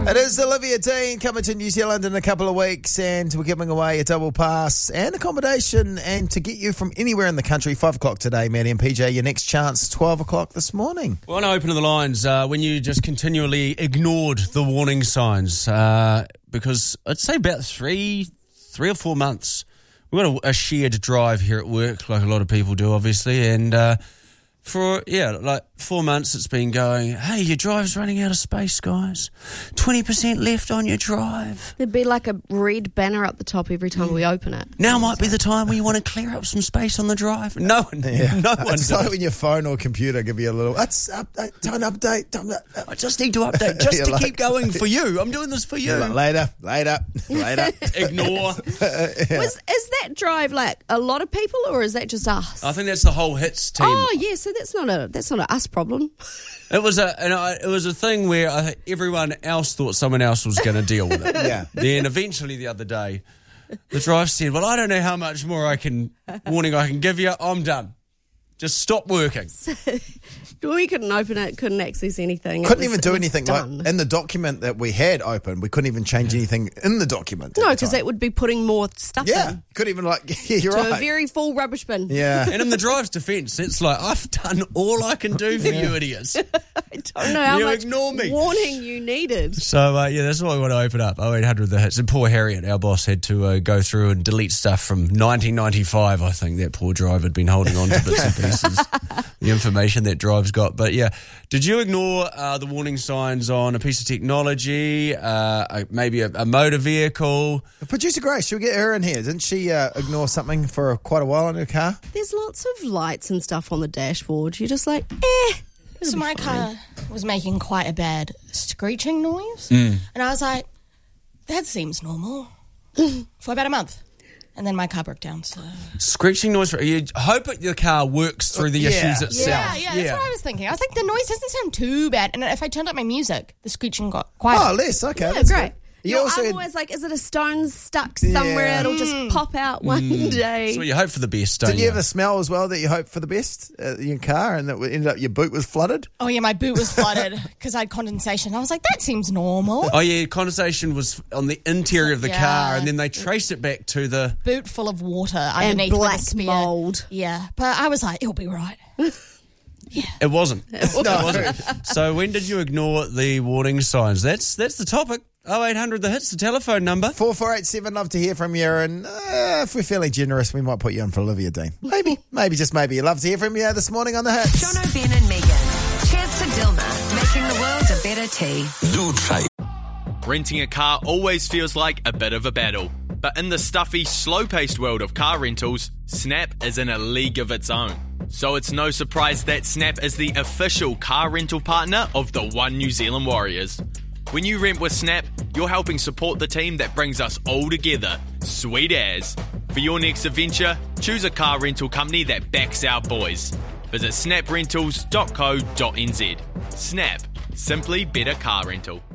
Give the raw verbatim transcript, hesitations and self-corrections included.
It is Olivia Dean coming to New Zealand in a couple of weeks, and we're giving away a double pass and accommodation. And to get you from anywhere in the country, five o'clock today, Maddie and P J, your next chance, twelve o'clock this morning. Well, I want to open the lines uh, when you just continually ignored the warning signs, uh, because I'd say about three, three or four months. We've got a, a shared drive here at work, like a lot of people do, obviously, and uh, for, yeah, like four months it's been going, hey, your drive's running out of space, guys. twenty percent left on your drive. There'd be like a red banner up the top every time we open it. Now might be the time when you want to clear up some space on the drive. No one, Yeah. no one It's does. like when your phone or computer give you a little, that's update, don't update, don't update. I just need to update, just You're to like- keep going for you. I'm doing this for you. You're like, later, later, later. Ignore. Was, is that drive like a lot of people, or is that just us? I think that's the whole hits team. Oh yeah, so that's not a that's not a us problem. It was a, and I, it was a thing where I think everyone else thought someone else was going to deal with it. Yeah. Then eventually the other day, the drive said, "Well, I don't know how much more I can warning I can give you. I'm done. Just stop working." We couldn't open it, couldn't access anything. It Couldn't was- even it do was anything. done. Like in the document that we had open, we couldn't even change anything in the document. No, because that would be putting more stuff Yeah, in couldn't even like, yeah, you're to right. a very full rubbish bin. yeah. And in the drive's defence, it's like, I've done all I can do for you idiots. I don't know how You much ignore me. warning you needed. So, uh, yeah, that's why we want to open up. oh eight hundred the hits. And poor Harriet, our boss, had to uh, go through and delete stuff from nineteen ninety-five. I think that poor drive had been holding on to bits and pieces, the information that drive's got. But, yeah, did you ignore uh, the warning signs on a piece of technology, uh, a, maybe a, a motor vehicle? Producer Grace, should we get her in here? Didn't she uh, ignore something for quite a while in her car? There's lots of lights and stuff on the dashboard. You're just like, eh. it'll So be my fine. car was making quite a bad screeching noise. Mm. And I was like, that seems normal. For about a month. And then my car broke down, so... Screeching noise. For, you hope that your car works through the Yeah. issues itself. Yeah, yeah, that's what I was thinking. I was like, the noise doesn't sound too bad. And if I turned up my music, the screeching got quieter. Oh, less. Okay. Yeah, that's great. good. You You're, also I'm had- always like, is it a stone stuck somewhere? Yeah. It'll just pop out one day. So you hope for the best, don't Did you ever smell as well that you hoped for the best uh, in your car and that ended up your boot was flooded? Oh, yeah, my boot was flooded because I had condensation. I was like, that seems normal. Oh, yeah, condensation was on the interior of the Yeah. car, and then they traced it back to the... Boot full of water and underneath with a black spear. mould. Yeah, but I was like, it'll be right. It wasn't. It wasn't. So when did you ignore the warning signs? That's that's the topic. oh eight hundred the hits, the telephone number. four four eight seven, love to hear from you. And uh, if we're feeling generous, we might put you in for Olivia Dean. Maybe, maybe, just maybe. Love to hear from you this morning on The Hits. Jono, Ben and Megan. Cheers to Dilma, making the world a better tea. Do try. Renting a car always feels like a bit of a battle. But in the stuffy, slow-paced world of car rentals, Snap is in a league of its own. So it's no surprise that Snap is the official car rental partner of the One New Zealand Warriors. When you rent with Snap, you're helping support the team that brings us all together. Sweet as. For your next adventure, choose a car rental company that backs our boys. Visit snap rentals dot co dot n z. Snap. Simply better car rental.